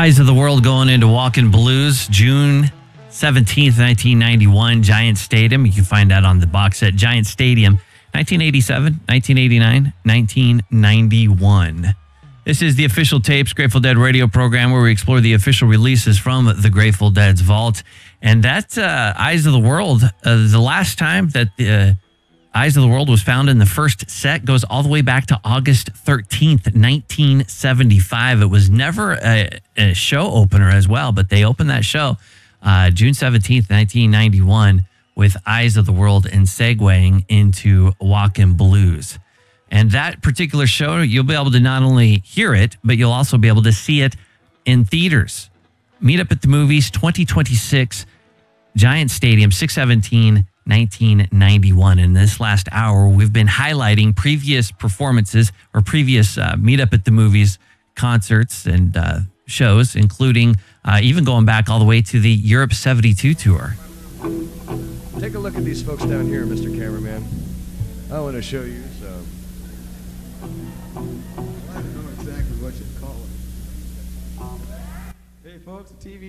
Eyes of the World going into Walkin' Blues, June 17th, 1991, Giant Stadium. You can find that on the box set, Giant Stadium, 1987, 1989, 1991. This is the Official Tapes Grateful Dead radio program where we explore the official releases from the Grateful Dead's vault. And that's Eyes of the World. The last time that the Eyes of the World was found in the first set goes all the way back to August 13th, 1975. It was never a show opener as well, but they opened that show June 17th, 1991 with Eyes of the World and segueing into Walkin' Blues. And that particular show, you'll be able to not only hear it, but you'll also be able to see it in theaters. Meet Up at the Movies 2026, Giant Stadium, 6/17, 1991. In this last hour, we've been highlighting previous performances or previous Meet Up at the Movies concerts and shows, including even going back all the way to the Europe 72 tour. Take a look at these folks down here, Mr. Cameraman. I want to show you some. I don't know exactly what you call it. Hey, folks, the TV